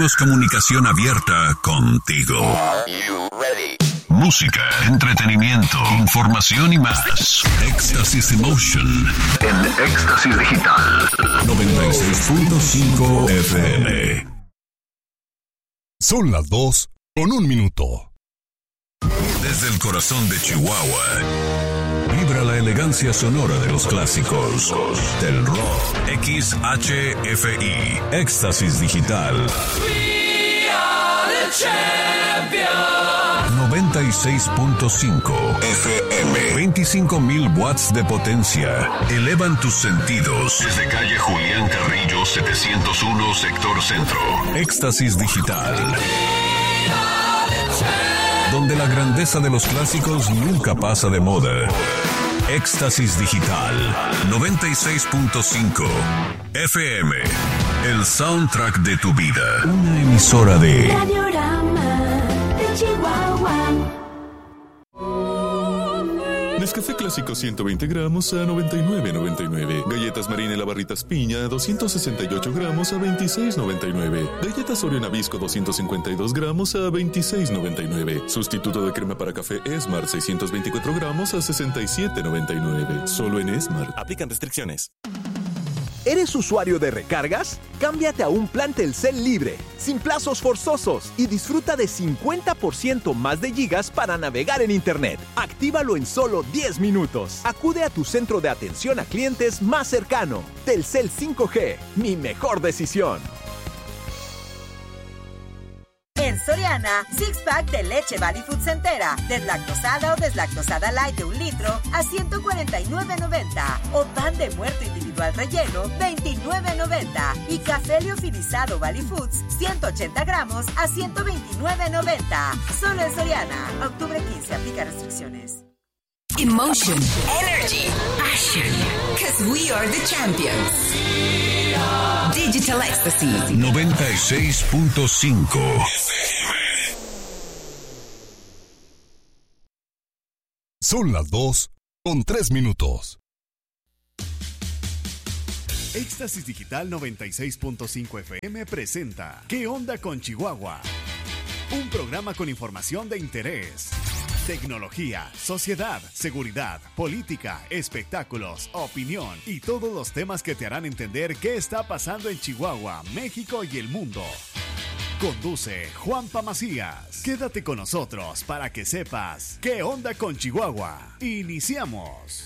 Tenemos comunicación abierta contigo. Música, entretenimiento, información y más. Éxtasis Emotion en Éxtasis Digital 96.5 FM. Son las 2:01. Desde el corazón de Chihuahua vibra la elegancia sonora de los clásicos del rock. XHFI, Éxtasis Digital. We are the champions. 96.5 FM. 25,000 watts de potencia. Elevan tus sentidos. Desde calle Julián Carrillo, 701, sector centro. Éxtasis Digital. Donde la grandeza de los clásicos nunca pasa de moda. Éxtasis Digital 96.5 FM. El soundtrack de tu vida. Una emisora de Radiorama de Chihuahua. Nescafé Clásico 120 gramos a $99.99. Galletas Marina y la Barritas Piña 268 gramos a $26.99. Galletas Oreo Nabisco 252 gramos a $26.99. Sustituto de crema para café Esmart 624 gramos a $67.99. Solo en Esmart. Aplican restricciones. ¿Eres usuario de recargas? Cámbiate a un plan Telcel libre, sin plazos forzosos y disfruta de 50% más de gigas para navegar en Internet. Actívalo en solo 10 minutos. Acude a tu centro de atención a clientes más cercano. Telcel 5G, mi mejor decisión. En Soriana, six-pack de leche Valley Foods entera, deslactosada o deslactosada light de 1 litro a $149.90. O pan de muerto individual relleno, $29.90. Y café liofilizado Valley Foods, 180 gramos a $129.90. Solo en Soriana. Octubre 15, aplica restricciones. Emotion, energy, passion, because we are the champions. Digital Ecstasy 96.5. Son las 2:03. Éxtasis Digital 96.5 FM presenta ¿Qué onda con Chihuahua? Un programa con información de interés. Tecnología, sociedad, seguridad, política, espectáculos, opinión y todos los temas que te harán entender qué está pasando en Chihuahua, México y el mundo. Conduce Juanpa Macías. Quédate con nosotros para que sepas qué onda con Chihuahua. Iniciamos.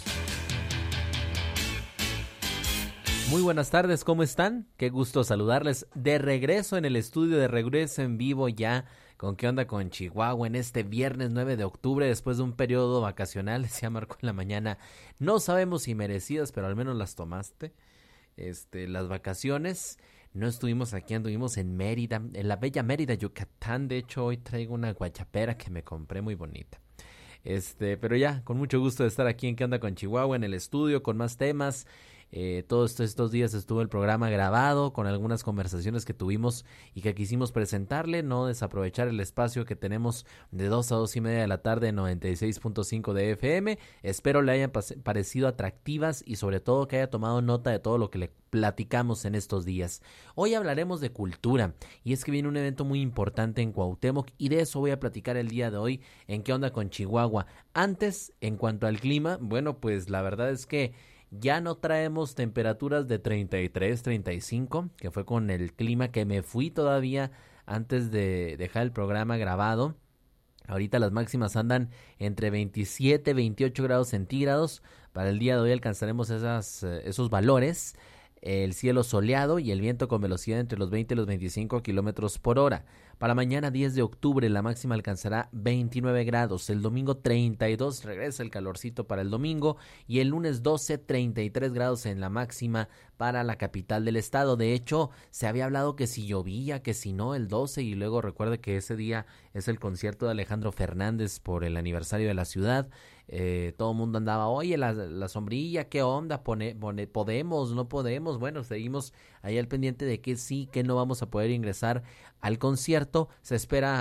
Muy buenas tardes, ¿cómo están? Qué gusto saludarles de regreso en el estudio, de regreso en vivo ya con ¿Qué onda con Chihuahua? En este viernes 9 de octubre, después de un periodo vacacional, decía Marco en la mañana, no sabemos si merecidas, pero al menos las tomaste. Las vacaciones, no estuvimos aquí, anduvimos en Mérida, en la bella Mérida, Yucatán. De hecho, hoy traigo una guachapera que me compré muy bonita. Pero ya, con mucho gusto de estar aquí en ¿Qué onda con Chihuahua? En el estudio, con más temas. Todos estos días estuvo el programa grabado con algunas conversaciones que tuvimos y que quisimos presentarle, no desaprovechar el espacio que tenemos de 2 a 2:30 de la tarde en 96.5 de FM. Espero le hayan parecido atractivas y sobre todo que haya tomado nota de todo lo que le platicamos en estos días. Hoy hablaremos de cultura y es que viene un evento muy importante en Cuauhtémoc y de eso voy a platicar el día de hoy en ¿Qué onda con Chihuahua? Antes, en cuanto al clima, bueno, pues la verdad es que ya no traemos temperaturas de 33, 35, que fue con el clima que me fui todavía antes de dejar el programa grabado. Ahorita las máximas andan entre 27, 28 grados centígrados. Para el día de hoy alcanzaremos esos valores. El cielo soleado y el viento con velocidad entre los 20 y los 25 kilómetros por hora. Para mañana 10 de octubre la máxima alcanzará 29 grados, el domingo 32, regresa el calorcito para el domingo y el lunes 12, 33 grados en la máxima para la capital del estado. De hecho, se había hablado que si llovía, que si no, el 12 y luego recuerde que ese día es el concierto de Alejandro Fernández por el aniversario de la ciudad. Todo el mundo andaba, oye, la sombrilla, ¿qué onda? ¿Podemos? ¿No podemos? Bueno, seguimos ahí al pendiente de que sí, que no vamos a poder ingresar al concierto. Se espera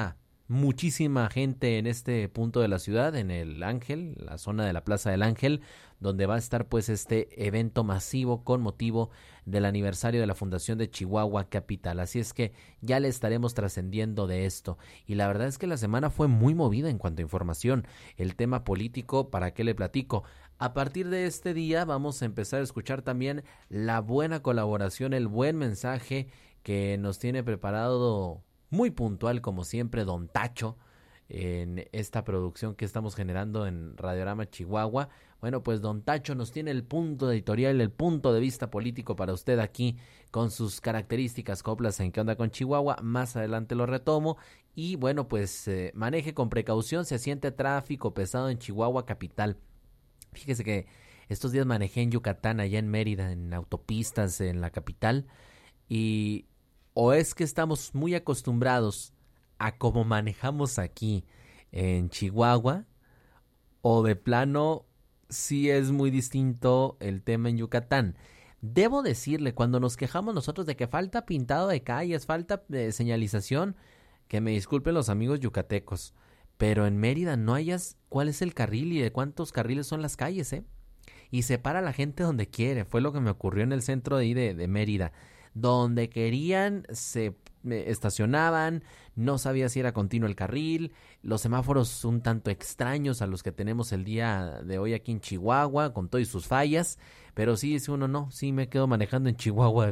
muchísima gente en este punto de la ciudad, en el Ángel, la zona de la Plaza del Ángel, donde va a estar pues este evento masivo con motivo del aniversario de la fundación de Chihuahua Capital. Así es que ya le estaremos trascendiendo de esto. Y la verdad es que la semana fue muy movida en cuanto a información. El tema político, ¿para qué le platico? A partir de este día vamos a empezar a escuchar también la buena colaboración, el buen mensaje que nos tiene preparado muy puntual como siempre Don Tacho en esta producción que estamos generando en Radiorama Chihuahua. Bueno, pues Don Tacho nos tiene el punto editorial, el punto de vista político para usted aquí con sus características coplas en ¿Qué onda con Chihuahua? Más adelante lo retomo y bueno, pues maneje con precaución, se siente tráfico pesado en Chihuahua Capital. Fíjese que estos días manejé en Yucatán, allá en Mérida, en autopistas en la capital y o es que estamos muy acostumbrados a cómo manejamos aquí en Chihuahua, o de plano sí es muy distinto el tema en Yucatán. Debo decirle, cuando nos quejamos nosotros de que falta pintado de calles, falta señalización, que me disculpen los amigos yucatecos, pero en Mérida no hayas cuál es el carril y de cuántos carriles son las calles, y separa a la gente donde quiere. Fue lo que me ocurrió en el centro de ahí de Mérida. Donde querían se estacionaban, no sabía si era continuo el carril, los semáforos un tanto extraños a los que tenemos el día de hoy aquí en Chihuahua, con todas sus fallas, pero sí dice uno, no, sí me quedo manejando en Chihuahua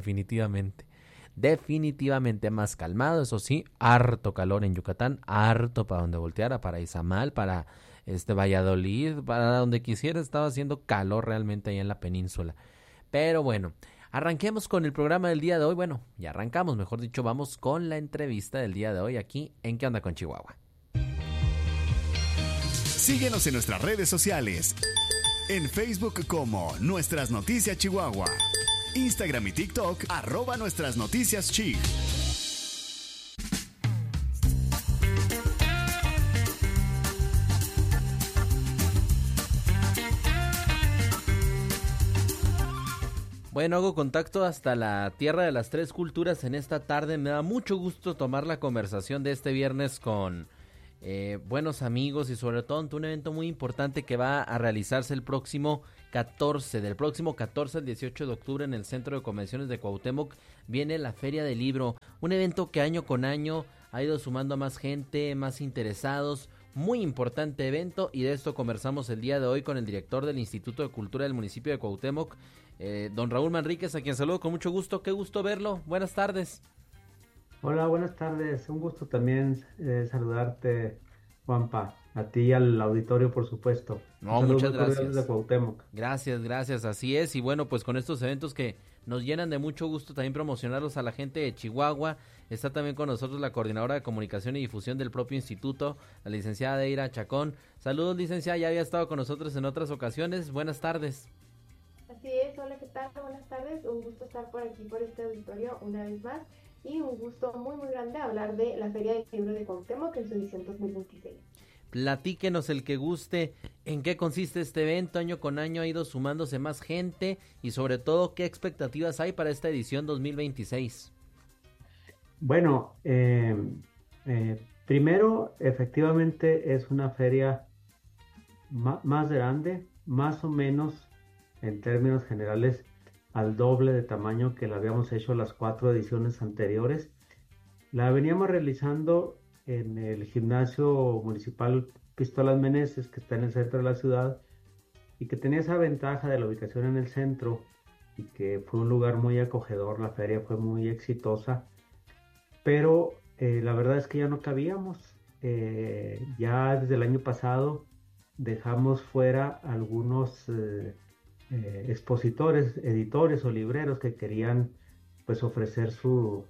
definitivamente más calmado, eso sí, harto calor en Yucatán, harto para donde volteara, para Izamal, para Valladolid, para donde quisiera, estaba haciendo calor realmente ahí en la península, pero bueno. Arranquemos con el programa del día de hoy. Bueno, ya arrancamos, mejor dicho, vamos con la entrevista del día de hoy aquí en ¿Qué onda con Chihuahua? Síguenos en nuestras redes sociales. En Facebook como Nuestras Noticias Chihuahua. Instagram y TikTok @Nuestras Noticias Chi. Bueno, hago contacto hasta la Tierra de las Tres Culturas en esta tarde. Me da mucho gusto tomar la conversación de este viernes con buenos amigos y sobre todo un evento muy importante que va a realizarse el próximo 14, del próximo 14 al 18 de octubre en el Centro de Convenciones de Cuauhtémoc. Viene la Feria del Libro, un evento que año con año ha ido sumando a más gente, más interesados. Muy importante evento y de esto conversamos el día de hoy con el director del Instituto de Cultura del municipio de Cuauhtémoc, don Raúl Manríquez, a quien saludo con mucho gusto. Qué gusto verlo. Buenas tardes. Hola, buenas tardes. Un gusto también saludarte, Juanpa. A ti y al auditorio, por supuesto. No, muchas gracias. Desde Cuauhtémoc. Gracias. Así es. Y bueno, pues con estos eventos que nos llenan de mucho gusto también promocionarlos a la gente de Chihuahua. Está también con nosotros la coordinadora de comunicación y difusión del propio instituto, la licenciada Deira Chacón. Saludos, licenciada, ya había estado con nosotros en otras ocasiones. Buenas tardes. Así es, hola, ¿qué tal? Buenas tardes, un gusto estar por aquí, por este auditorio una vez más y un gusto muy grande hablar de la Feria del Libro de Cuauhtémoc en su edición 2026. Platíquenos el que guste, en qué consiste este evento. Año con año ha ido sumándose más gente y sobre todo, ¿qué expectativas hay para esta edición 2026? Bueno, primero, efectivamente es una feria más grande, más o menos en términos generales al doble de tamaño que la habíamos hecho las 4 ediciones anteriores. La veníamos realizando en el gimnasio municipal Pistolas Meneses, que está en el centro de la ciudad y que tenía esa ventaja de la ubicación en el centro y que fue un lugar muy acogedor. La feria fue muy exitosa, pero la verdad es que ya no cabíamos. Ya desde el año pasado dejamos fuera algunos expositores, editores o libreros que querían pues ofrecer su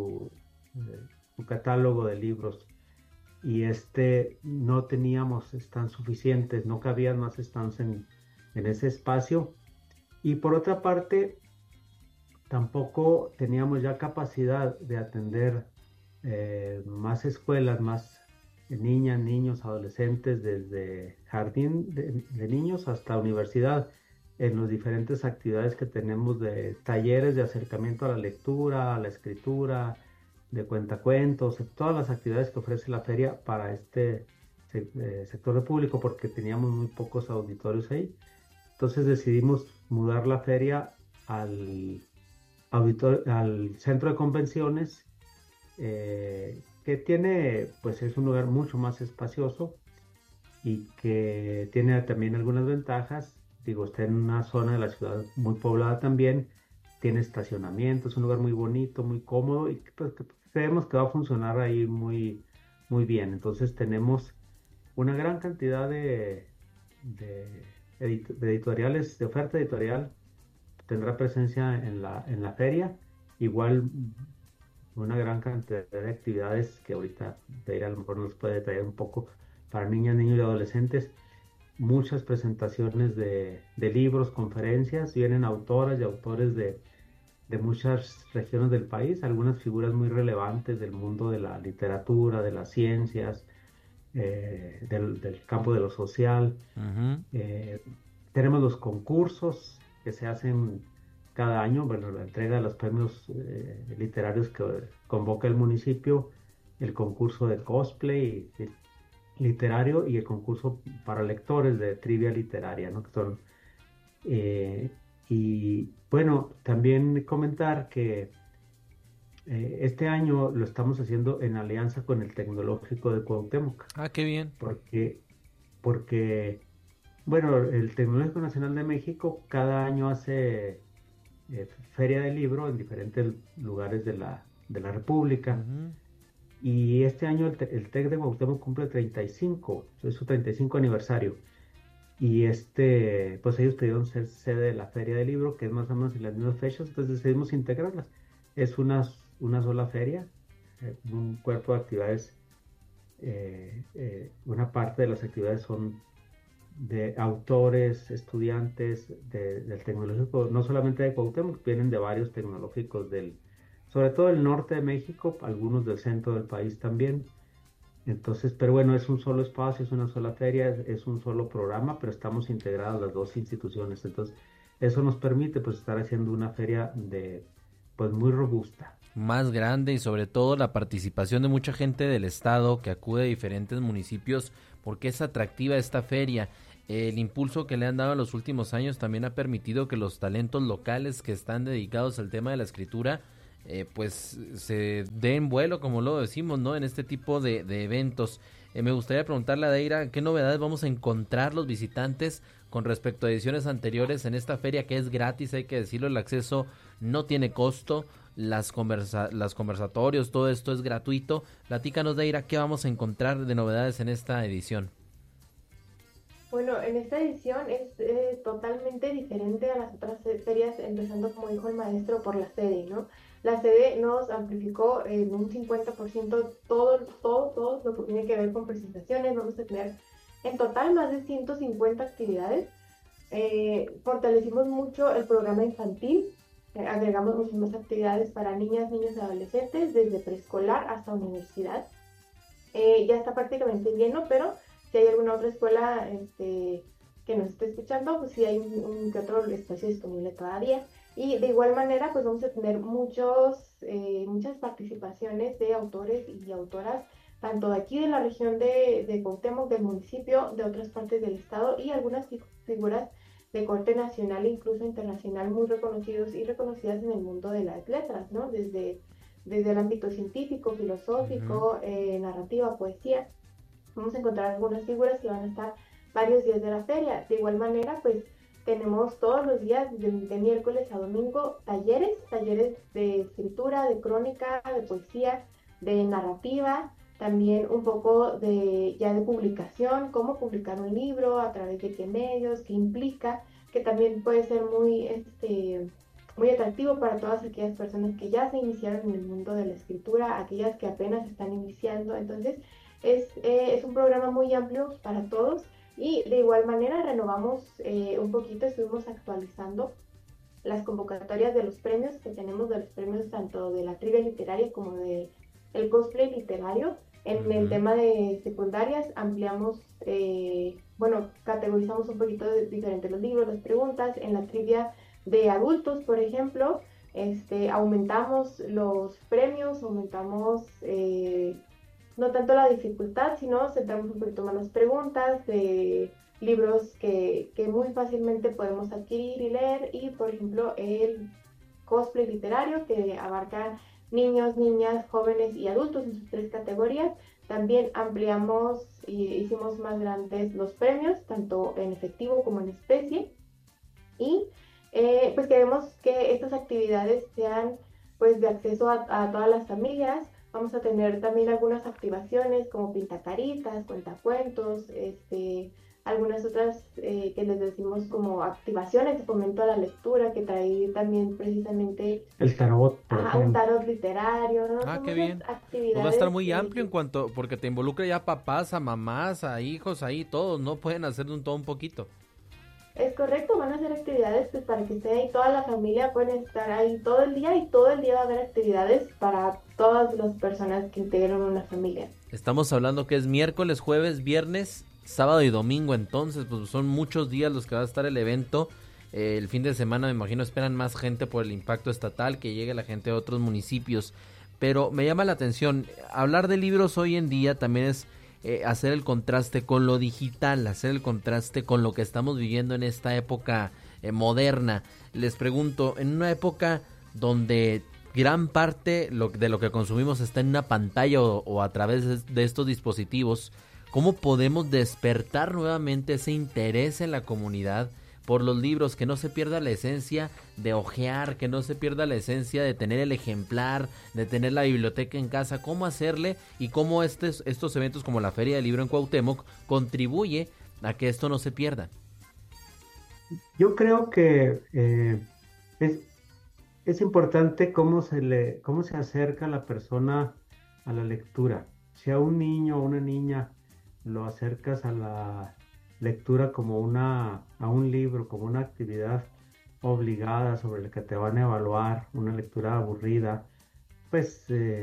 catálogo de libros y no teníamos stands suficientes, no cabían más stands en ese espacio, y por otra parte tampoco teníamos ya capacidad de atender más escuelas, más niñas, niños, adolescentes, desde jardín de niños hasta universidad, en las diferentes actividades que tenemos de talleres de acercamiento a la lectura, a la escritura, de cuentacuentos, todas las actividades que ofrece la feria para este sector de público, porque teníamos muy pocos auditorios ahí. Entonces decidimos mudar la feria al centro de convenciones, que tiene, pues es un lugar mucho más espacioso y que tiene también algunas ventajas. Digo, está en una zona de la ciudad muy poblada también, tiene estacionamiento, es un lugar muy bonito, muy cómodo, y pues creemos que va a funcionar ahí muy, muy bien. Entonces tenemos una gran cantidad de editoriales, de oferta editorial. Tendrá presencia en la feria, igual una gran cantidad de actividades que ahorita Deira a lo mejor nos puede detallar un poco para niñas, niños y adolescentes. Muchas presentaciones de libros, conferencias, vienen autoras y autores de muchas regiones del país, algunas figuras muy relevantes del mundo de la literatura, de las ciencias, del campo de lo social. Tenemos los concursos que se hacen cada año, bueno, la entrega de los premios literarios que convoca el municipio, el concurso de cosplay literario y el concurso para lectores de trivia literaria, ¿no? Que son, y bueno, también comentar que este año lo estamos haciendo en alianza con el Tecnológico de Cuauhtémoc. Ah, qué bien. Porque bueno, el Tecnológico Nacional de México cada año hace feria de libro en diferentes lugares de la República. Y este año el TEC de Cuauhtémoc cumple 35, es su 35 aniversario. Y pues ellos pidieron ser sede de la feria de libro, que es más o menos en las mismas fechas, entonces decidimos integrarlas. Es una sola feria, un cuerpo de actividades, una parte de las actividades son de autores, estudiantes del tecnológico, no solamente de Cuauhtémoc, vienen de varios tecnológicos sobre todo del norte de México, algunos del centro del país también. Entonces, pero bueno, es un solo espacio, es una sola feria, es un solo programa, pero estamos integradas las dos instituciones. Entonces, eso nos permite pues estar haciendo una feria pues muy robusta. Más grande, y sobre todo la participación de mucha gente del estado que acude a diferentes municipios, porque es atractiva esta feria. El impulso que le han dado en los últimos años también ha permitido que los talentos locales que están dedicados al tema de la escritura pues se den vuelo, como lo decimos, ¿no? En este tipo de eventos. Me gustaría preguntarle a Deira, ¿qué novedades vamos a encontrar los visitantes con respecto a ediciones anteriores en esta feria, que es gratis, hay que decirlo, el acceso no tiene costo, las conversatorios, todo esto es gratuito? Platícanos, Deira, ¿qué vamos a encontrar de novedades en esta edición? Bueno, en esta edición es totalmente diferente a las otras ferias, empezando, como dijo el maestro, por la sede, ¿no? La sede nos amplificó en un 50% todo lo que tiene que ver con presentaciones. Vamos a tener en total más de 150 actividades. Fortalecimos mucho el programa infantil, agregamos muchas más actividades para niñas, niños y adolescentes, desde preescolar hasta universidad. Ya está prácticamente lleno, pero si hay alguna otra escuela que nos esté escuchando, pues sí hay un que otro espacio disponible todavía. Y de igual manera, pues vamos a tener muchas participaciones de autores y autoras, tanto de aquí de la región de Cuauhtémoc, del municipio, de otras partes del estado, y algunas figuras de corte nacional e incluso internacional muy reconocidos y reconocidas en el mundo de las letras, ¿no? Desde el ámbito científico, filosófico, narrativa, poesía. Vamos a encontrar algunas figuras que van a estar varios días de la feria. De igual manera, pues tenemos todos los días, de miércoles a domingo, talleres de escritura, de crónica, de poesía, de narrativa, también un poco de publicación, cómo publicar un libro, a través de qué medios, qué implica, que también puede ser muy atractivo para todas aquellas personas que ya se iniciaron en el mundo de la escritura, aquellas que apenas están iniciando. Entonces, es un programa muy amplio para todos. Y de igual manera renovamos un poquito, estuvimos actualizando las convocatorias de los premios que tenemos, de los premios tanto de la trivia literaria como de el cosplay literario. En el tema de secundarias ampliamos, categorizamos un poquito diferente los libros, las preguntas. En la trivia de adultos, por ejemplo, aumentamos los premios, aumentamos no tanto la dificultad, sino centramos un poquito más las preguntas de libros que muy fácilmente podemos adquirir y leer, y por ejemplo el cosplay literario, que abarca niños, niñas, jóvenes y adultos en sus 3 categorías. También ampliamos y hicimos más grandes los premios, tanto en efectivo como en especie, y pues queremos que estas actividades sean pues de acceso a todas las familias. Vamos a tener también algunas activaciones como pintacaritas, cuentacuentos, algunas otras que les decimos como activaciones de fomento a la lectura, que trae también precisamente el tarot, por ejemplo. Un tarot literario, ¿no? Qué bien. Pues va a estar muy amplio en cuanto, porque te involucra ya a papás, a mamás, a hijos, ahí todos, ¿no? Pueden hacer todo un poquito. Es correcto, van a hacer actividades pues para que esté ahí toda la familia, pueden estar ahí todo el día, y todo el día va a haber actividades para todas las personas que integran una familia. Estamos hablando que es miércoles, jueves, viernes, sábado y domingo, entonces pues son muchos días los que va a estar el evento. El fin de semana me imagino esperan más gente por el impacto estatal, que llegue la gente de otros municipios, pero me llama la atención, hablar de libros hoy en día también es hacer el contraste con lo digital, hacer el contraste con lo que estamos viviendo en esta época moderna. Les pregunto, en una época donde gran parte de lo que consumimos está en una pantalla o a través de estos dispositivos, ¿cómo podemos despertar nuevamente ese interés en la comunidad por los libros? Que no se pierda la esencia de hojear, que no se pierda la esencia de tener el ejemplar, de tener la biblioteca en casa. ¿Cómo hacerle y cómo estos eventos como la Feria del Libro en Cuauhtémoc contribuye a que esto no se pierda? Yo creo que es importante cómo se acerca la persona a la lectura. Si a un niño o una niña lo acercas a la lectura como a un libro, como una actividad obligada sobre la que te van a evaluar, una lectura aburrida, pues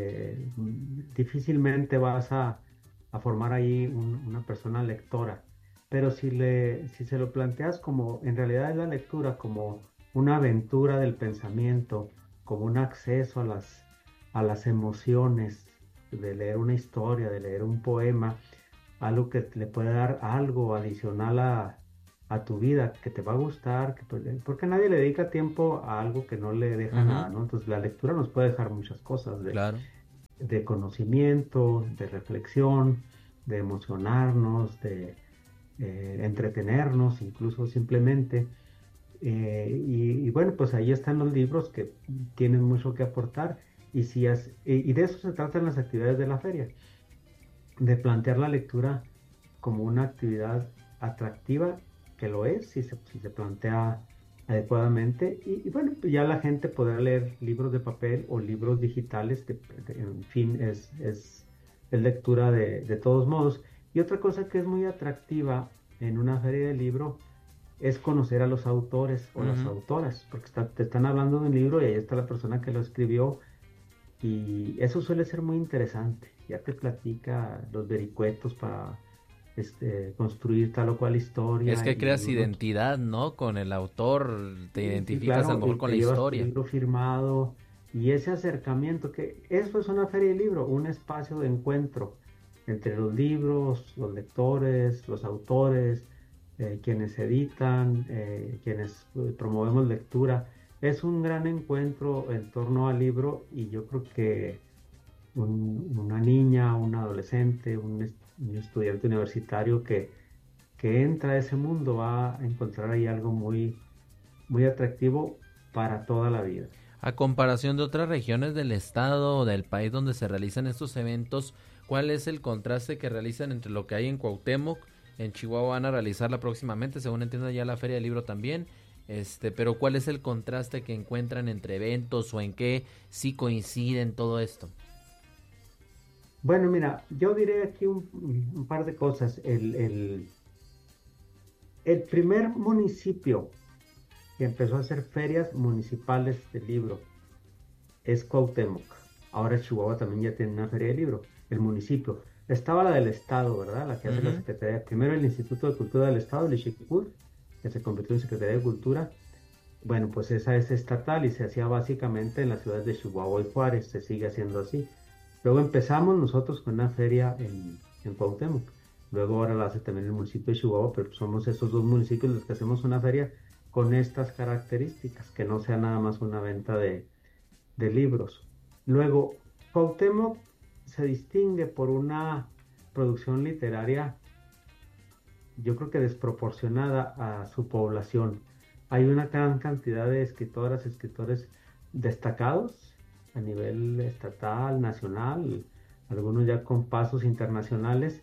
difícilmente vas a formar ahí una persona lectora. Pero si se lo planteas como, en realidad es la lectura como una aventura del pensamiento, como un acceso a las emociones, de leer una historia, de leer un poema, algo que le puede dar algo adicional a tu vida, que te va a gustar, porque nadie le dedica tiempo a algo que no le deja nada, ¿no? Entonces la lectura nos puede dejar muchas cosas, de conocimiento, de reflexión, de emocionarnos, de entretenernos, incluso simplemente. Y bueno, pues ahí están los libros que tienen mucho que aportar, y de eso se tratan las actividades de la feria, de plantear la lectura como una actividad atractiva, que lo es si se plantea adecuadamente, y bueno, pues ya la gente podrá leer libros de papel o libros digitales, que en fin es lectura de todos modos. Y otra cosa que es muy atractiva en una feria de libro es conocer a los autores o las autoras, porque te están hablando de un libro y ahí está la persona que lo escribió, y eso suele ser muy interesante. Ya te platica los vericuetos para construir tal o cual historia. Es que creas identidad, ¿no? Con el autor, te identificas, claro, a lo mejor con la historia. El libro firmado, y ese acercamiento, que eso es una feria de libro, un espacio de encuentro entre los libros, los lectores, los autores, quienes editan, quienes promovemos lectura. Es un gran encuentro en torno al libro, y yo creo que una niña, un adolescente, un estudiante universitario que entra a ese mundo va a encontrar ahí algo muy, muy atractivo para toda la vida. A comparación de otras regiones del estado o del país donde se realizan estos eventos, ¿cuál es el contraste que realizan entre lo que hay en Cuauhtémoc? En Chihuahua van a realizarla próximamente, según entiendo ya la Feria del Libro también, pero ¿cuál es el contraste que encuentran entre eventos, o en qué sí coinciden todo esto? Bueno, mira, yo diré aquí un par de cosas. El primer municipio que empezó a hacer ferias municipales de libro es Cuauhtémoc. Ahora Chihuahua también ya tiene una feria de libro, el municipio. Estaba la del estado, ¿verdad? La que hace la Secretaría. Primero el Instituto de Cultura del Estado, el IXICUL, que se convirtió en Secretaría de Cultura. bueno, pues esa es estatal y se hacía básicamente en las ciudades de Chihuahua y Juárez, se sigue haciendo así. Luego empezamos nosotros con una feria en Cuauhtémoc. Luego ahora la hace también el municipio de Chihuahua, pero somos esos dos municipios los que hacemos una feria con estas características, que no sea nada más una venta de libros. Luego, Cuauhtémoc se distingue por una producción literaria, yo creo que desproporcionada a su población. Hay una gran cantidad de escritoras, escritores destacados a nivel estatal, nacional, algunos ya con pasos internacionales,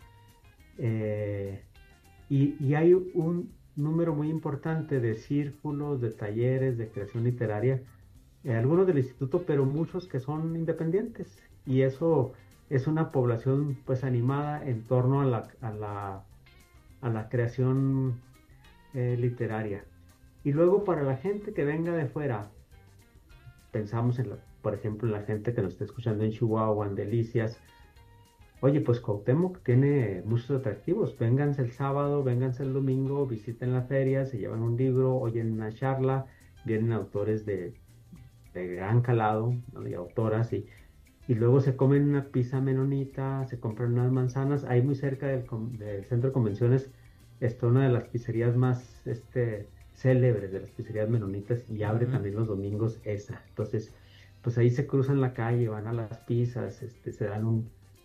y hay un número muy importante de círculos, de talleres, de creación literaria, algunos del instituto, pero muchos que son independientes, y eso es una población pues animada en torno a la creación literaria. Y luego para la gente que venga de fuera, pensamos por ejemplo, en la gente que nos está escuchando en Chihuahua, en Delicias. Oye, pues Cuauhtémoc tiene muchos atractivos. Vénganse el sábado, vénganse el domingo, visiten la feria, se llevan un libro, oyen una charla, vienen autores de gran calado, ¿no? Y autoras, y luego se comen una pizza menonita, se compran unas manzanas. Ahí muy cerca del centro de convenciones está una de las pizzerías más célebres de las pizzerías menonitas, y abre también los domingos esa. Entonces, pues ahí se cruzan la calle, van a las pizzas, se dan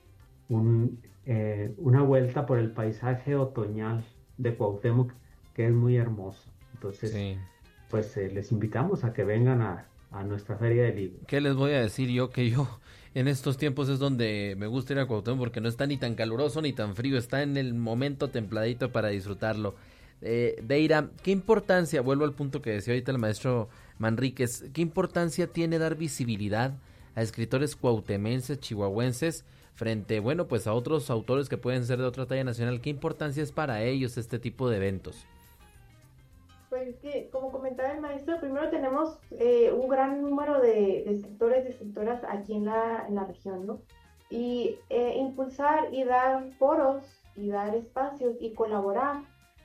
una vuelta por el paisaje otoñal de Cuauhtémoc, que es muy hermoso. Entonces, sí, pues les invitamos a que vengan a nuestra feria de libros. ¿Qué les voy a decir yo? Que yo en estos tiempos es donde me gusta ir a Cuauhtémoc, porque no está ni tan caluroso ni tan frío, está en el momento templadito para disfrutarlo. Deira, ¿qué importancia, vuelvo al punto que decía ahorita el maestro Manríquez, qué importancia tiene dar visibilidad a escritores cuauhtemenses, chihuahuenses, frente, bueno, pues a otros autores que pueden ser de otra talla nacional? ¿Qué importancia es para ellos este tipo de eventos? Pues que, como comentaba el maestro, primero tenemos un gran número de escritores y escritoras aquí en la región, ¿no? Y impulsar y dar foros y dar espacios y colaborar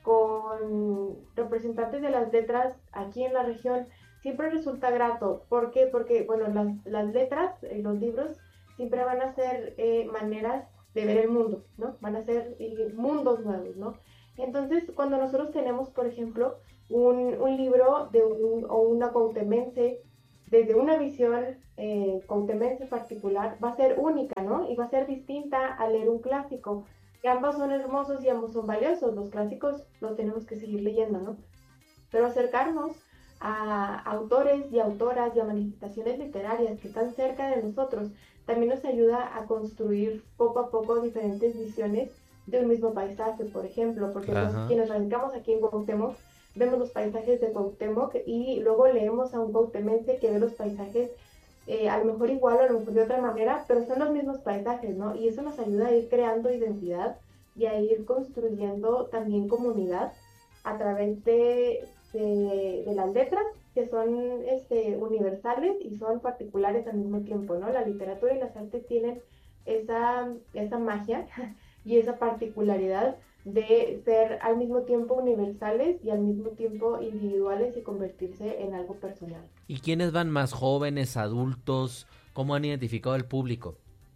con representantes de las letras aquí en la región siempre resulta grato. ¿Por qué? Porque, bueno, las letras, los libros, siempre van a ser maneras de ver el mundo, ¿no? Van a ser mundos nuevos, ¿no? Entonces, cuando nosotros tenemos, por ejemplo, un libro o una cuauhtemense, desde una visión cuauhtemense particular, va a ser única, ¿no? Y va a ser distinta a leer un clásico. Que ambos son hermosos y ambos son valiosos. Los clásicos los tenemos que seguir leyendo, ¿no? Pero acercarnos a autores y autoras y a manifestaciones literarias que están cerca de nosotros también nos ayuda a construir poco a poco diferentes visiones de un mismo paisaje, por ejemplo, porque quienes radicamos aquí en Cuauhtémoc vemos los paisajes de Cuauhtémoc y luego leemos a un cuauhtemense que ve los paisajes a lo mejor igual o a lo mejor de otra manera, pero son los mismos paisajes, ¿no? Y eso nos ayuda a ir creando identidad y a ir construyendo también comunidad a través de las letras, que son universales y son particulares al mismo tiempo, ¿no? La literatura y las artes tienen esa magia y esa particularidad de ser al mismo tiempo universales y al mismo tiempo individuales y convertirse en algo personal. ¿Y quiénes van más, jóvenes, adultos? ¿Cómo han identificado el público?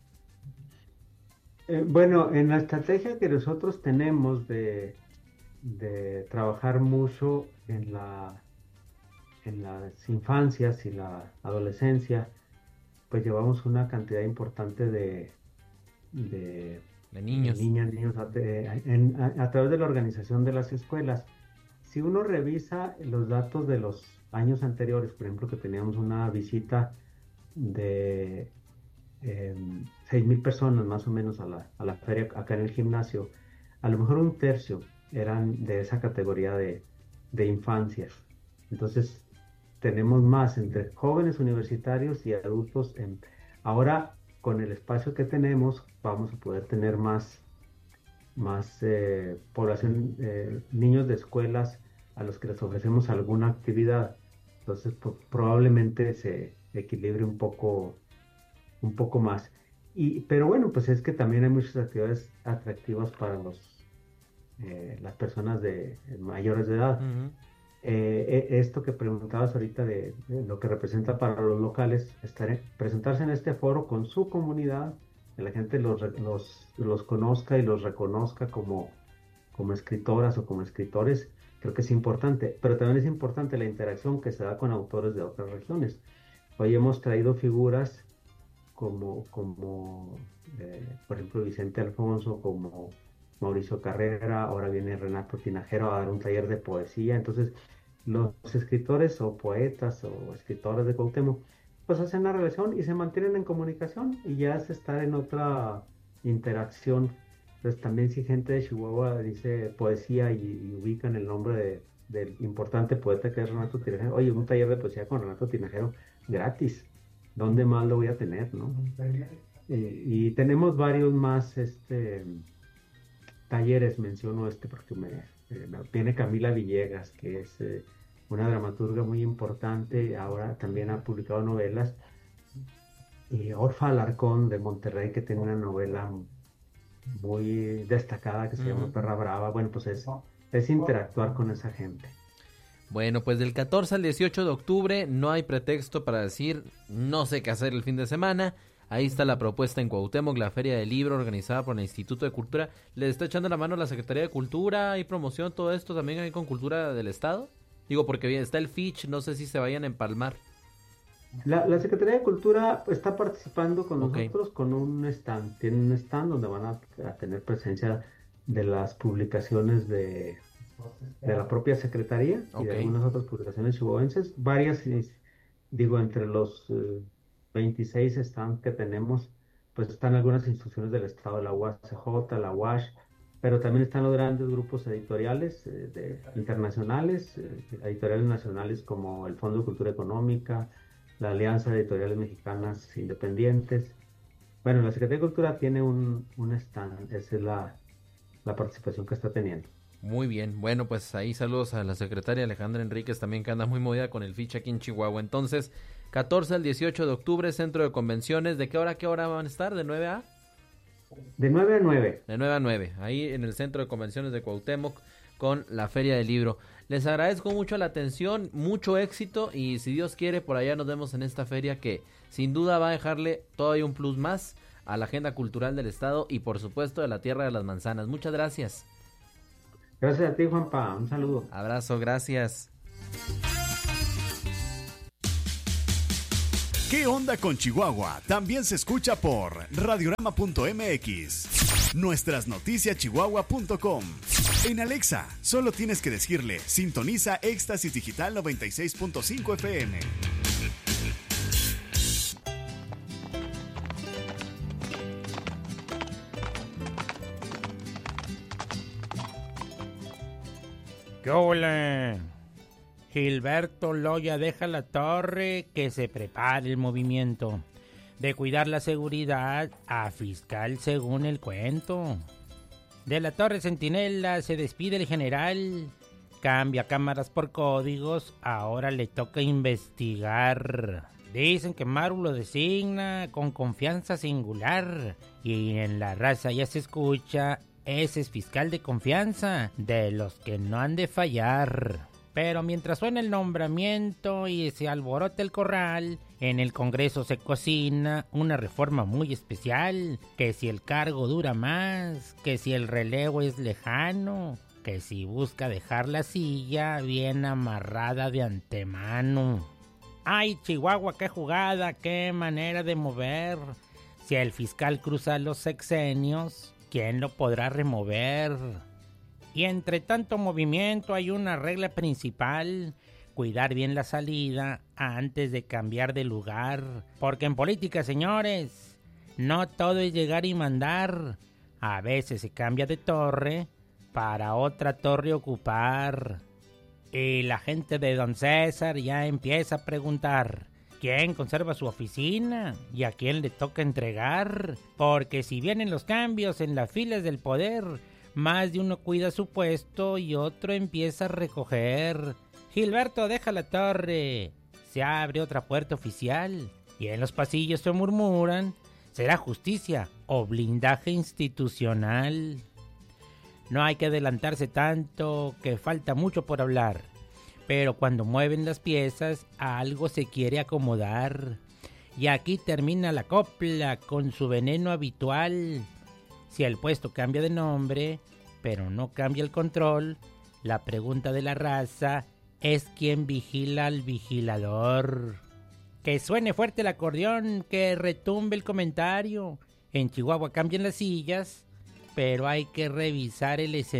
Bueno, en la estrategia que nosotros tenemos de trabajar mucho en las infancias y la adolescencia, pues llevamos una cantidad importante de niños, niños a través de la organización de las escuelas. Si uno revisa los datos de los años anteriores, por ejemplo, que teníamos una visita de 6,000 personas más o menos a la feria acá en el gimnasio, a lo mejor un tercio eran de esa categoría de infancias. Entonces tenemos más entre jóvenes universitarios y adultos. Ahora, con el espacio que tenemos, vamos a poder tener más población, niños de escuelas a los que les ofrecemos alguna actividad. Entonces, probablemente se equilibre un poco más. Pero bueno, pues es que también hay muchas actividades atractivas para las personas mayores de edad. esto que preguntabas ahorita de lo que representa para los locales, presentarse en este foro con su comunidad, que la gente los conozca y los reconozca como escritoras o como escritores, creo que es importante, pero también es importante la interacción que se da con autores de otras regiones. Hoy hemos traído figuras como por ejemplo, Vicente Alfonso, como Mauricio Carrera, ahora viene Renato Tinajero a dar un taller de poesía. Entonces, los escritores o poetas o escritores de Cuauhtémoc, pues hacen la relación y se mantienen en comunicación y ya se está en otra interacción. Entonces, también si gente de Chihuahua dice poesía y ubican el nombre del importante poeta que es Renato Tinajero, oye, un taller de poesía con Renato Tinajero gratis, ¿dónde más lo voy a tener, no? Y tenemos varios más talleres, menciono porque viene Camila Villegas, que es una dramaturga muy importante, ahora también ha publicado novelas, y Orfa Alarcón de Monterrey, que tiene una novela muy destacada que se llama Perra Brava. Bueno, pues es interactuar con esa gente. Bueno, pues del 14 al 18 de octubre no hay pretexto para decir no sé qué hacer el fin de semana. Ahí está la propuesta en Cuauhtémoc, la Feria del Libro organizada por el Instituto de Cultura. ¿Le está echando la mano a la Secretaría de Cultura y promoción, todo esto también hay con Cultura del Estado? Digo, porque bien, está el Fitch, no sé si se vayan a empalmar. La Secretaría de Cultura está participando con nosotros con un stand. Tienen un stand donde van a tener presencia de las publicaciones de la propia Secretaría y de algunas otras publicaciones chihuahuenses. Varias, entre los 26 stands que tenemos, pues están algunas instituciones del Estado, la UACJ, la UASH, pero también están los grandes grupos editoriales internacionales, editoriales nacionales como el Fondo de Cultura Económica, la Alianza de Editoriales Mexicanas Independientes. Bueno, la Secretaría de Cultura tiene un stand, esa es la participación que está teniendo. Muy bien, bueno, pues ahí saludos a la secretaria Alejandra Enríquez también, que anda muy movida con el Fitch aquí en Chihuahua. Entonces, 14 al 18 de octubre, Centro de Convenciones. ¿De qué hora a qué hora van a estar? ¿De 9 a? De 9 a 9. De 9 a 9, ahí en el Centro de Convenciones de Cuauhtémoc con la Feria del Libro. Les agradezco mucho la atención, mucho éxito y si Dios quiere por allá nos vemos en esta feria que sin duda va a dejarle todavía un plus más a la agenda cultural del Estado y por supuesto de la Tierra de las Manzanas. Muchas gracias. Gracias a ti, Juanpa. Un saludo. Abrazo, gracias. ¿Qué onda con Chihuahua? También se escucha por radiorama.mx, nuestras noticias chihuahua.com. En Alexa, solo tienes que decirle, sintoniza Éxtasis Digital 96.5 FM. ¿Qué hola? Gilberto Loya deja la torre, que se prepare el movimiento de cuidar la seguridad a fiscal según el cuento. De la Torre Centinela se despide el general, cambia cámaras por códigos, ahora le toca investigar. Dicen que Maru lo designa con confianza singular y en la raza ya se escucha, ese es fiscal de confianza, de los que no han de fallar. Pero mientras suena el nombramiento y se alborota el corral, en el Congreso se cocina una reforma muy especial, que si el cargo dura más, que si el relevo es lejano, que si busca dejar la silla bien amarrada de antemano. ¡Ay, Chihuahua, qué jugada, qué manera de mover! Si el fiscal cruza los sexenios, ¿quién lo podrá remover? Y entre tanto movimiento hay una regla principal: cuidar bien la salida antes de cambiar de lugar. Porque en política, señores, no todo es llegar y mandar. A veces se cambia de torre para otra torre ocupar. Y la gente de Don César ya empieza a preguntar: ¿quién conserva su oficina? ¿Y a quién le toca entregar? Porque si vienen los cambios en las filas del poder, más de uno cuida su puesto y otro empieza a recoger. Gilberto deja la torre. Se abre otra puerta oficial. Y en los pasillos se murmuran: ¿será justicia o blindaje institucional? No hay que adelantarse tanto, que falta mucho por hablar. pero cuando mueven las piezas, algo se quiere acomodar. Y aquí termina la copla con su veneno habitual. Si el puesto cambia de nombre, pero no cambia el control, la pregunta de la raza es quién vigila al vigilador. Que suene fuerte el acordeón, que retumbe el comentario. En Chihuahua cambian las sillas, pero hay que revisar el escenario.